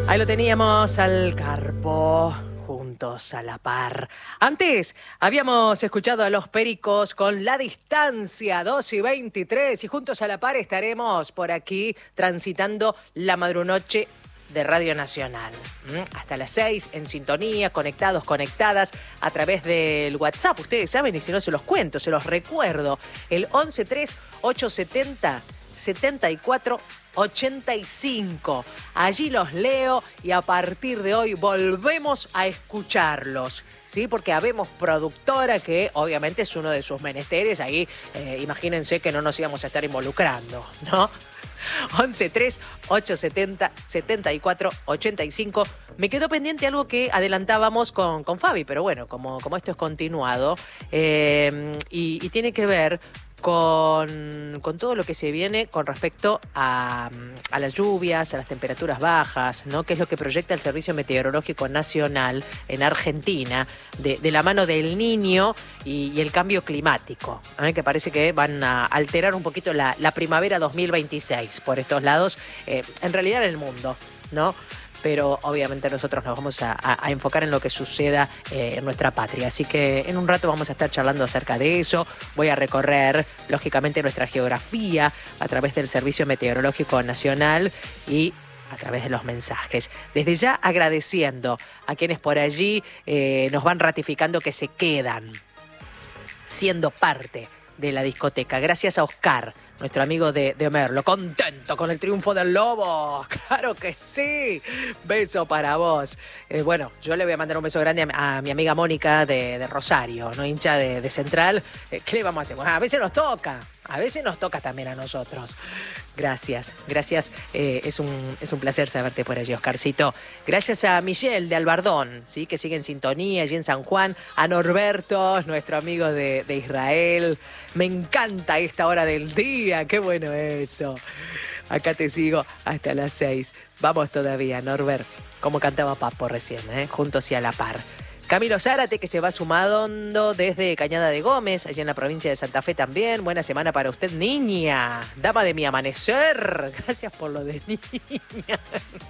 Ahí lo teníamos al Carpo, juntos a la par. Antes habíamos escuchado a Los Pericos con La Distancia, 2:23, y juntos a la par estaremos por aquí transitando la madrunoche de Radio Nacional. Hasta las 6 en sintonía, conectados, conectadas a través del WhatsApp. Ustedes saben, y si no se los cuento, se los recuerdo. El 113870-7485. Allí los leo y a partir de hoy volvemos a escucharlos, ¿sí? Porque habemos productora, que obviamente es uno de sus menesteres. Ahí imagínense que no nos íbamos a estar involucrando, ¿no? 113870-7485. Me quedó pendiente algo que adelantábamos con Fabi, pero bueno, como esto es continuado, y tiene que ver con todo lo que se viene con respecto a las lluvias, a las temperaturas bajas, ¿no? Que es lo que proyecta el Servicio Meteorológico Nacional en Argentina, de la mano del Niño y el cambio climático, que parece que van a alterar un poquito la primavera 2026 por estos lados, en realidad en el mundo, ¿no? Pero obviamente nosotros nos vamos a enfocar en lo que suceda en nuestra patria. Así que en un rato vamos a estar charlando acerca de eso. Voy a recorrer, lógicamente, nuestra geografía a través del Servicio Meteorológico Nacional y a través de los mensajes. Desde ya agradeciendo a quienes por allí nos van ratificando que se quedan siendo parte de la discoteca. Gracias a Oscar, nuestro amigo de Merlo, contento con el triunfo del Lobo. ¡Claro que sí! Beso para vos. Bueno, yo le voy a mandar un beso grande a mi amiga Mónica de Rosario, ¿no? Hincha de Central. ¿Qué le vamos a hacer? Bueno, a veces nos toca también a nosotros. Gracias. Es un placer saberte por allí, Oscarcito. Gracias a Michelle de Albardón, ¿sí? Que sigue en sintonía allí en San Juan. A Norberto, nuestro amigo de Israel. Me encanta esta hora del día. Qué bueno eso. Acá te sigo hasta las 6. Vamos todavía, Norbert. Como cantaba Papo recién, juntos y a la par. Camilo Zárate, que se va sumando desde Cañada de Gómez, allí en la provincia de Santa Fe también. Buena semana para usted, niña. Dama de mi amanecer. Gracias por lo de niña.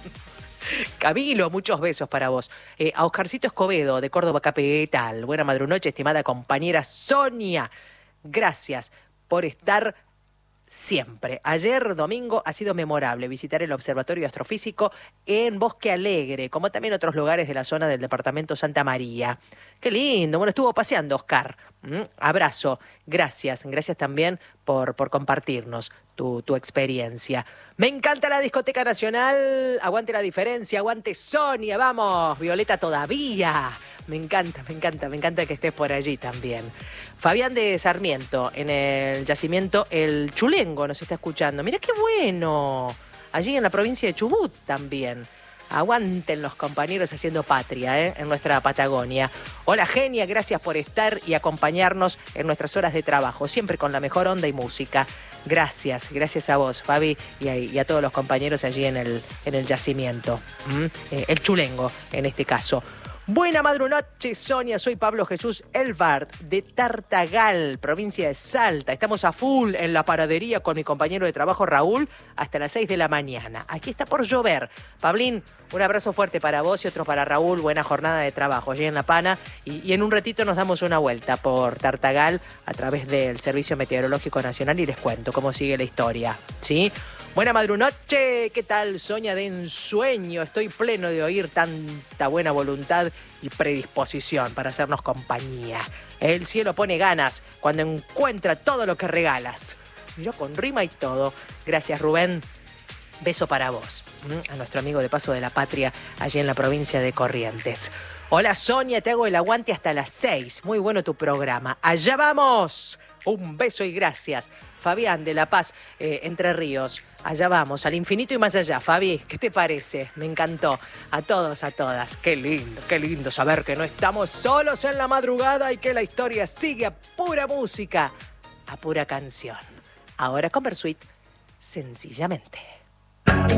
Camilo, muchos besos para vos. A Oscarcito Escobedo, de Córdoba Capital. Buena madrunoche, estimada compañera Sonia. Gracias por estar siempre. Ayer, domingo, ha sido memorable visitar el Observatorio Astrofísico en Bosque Alegre, como también otros lugares de la zona del departamento Santa María. ¡Qué lindo! Bueno, estuvo paseando, Oscar. Abrazo. Gracias también por compartirnos tu experiencia. Me encanta la Discoteca Nacional. Aguante la diferencia, aguante Sonia. Vamos, Violeta todavía. Me encanta que estés por allí también. Fabián de Sarmiento, en el yacimiento El Chulengo, nos está escuchando. Mirá qué bueno. Allí en la provincia de Chubut también. Aguanten los compañeros haciendo patria, en nuestra Patagonia. Hola, genia, gracias por estar y acompañarnos en nuestras horas de trabajo, siempre con la mejor onda y música. Gracias a vos, Fabi, y a todos los compañeros allí en el yacimiento. El Chulengo, en este caso. Buena madrunoche, Sonia. Soy Pablo Jesús Elbart, de Tartagal, provincia de Salta. Estamos a full en la paradería con mi compañero de trabajo Raúl hasta las 6 de la mañana. Aquí está por llover. Pablín, un abrazo fuerte para vos y otro para Raúl. Buena jornada de trabajo allí en La Pana. Y en un ratito nos damos una vuelta por Tartagal a través del Servicio Meteorológico Nacional y les cuento cómo sigue la historia, ¿sí? Buena madrunoche, ¿qué tal? Soña de ensueño, estoy pleno de oír tanta buena voluntad y predisposición para hacernos compañía. El cielo pone ganas cuando encuentra todo lo que regalas. Yo con rima y todo. Gracias, Rubén. Beso para vos, a nuestro amigo de Paso de la Patria, allí en la provincia de Corrientes. Hola, Sonia, te hago el aguante hasta las 6. Muy bueno tu programa. ¡Allá vamos! Un beso y gracias. Fabián de La Paz, Entre Ríos. Allá vamos, al infinito y más allá. Fabi, ¿qué te parece? Me encantó. A todos, a todas. Qué lindo saber que no estamos solos en la madrugada y que la historia sigue a pura música, a pura canción. Ahora con Versuit, sencillamente.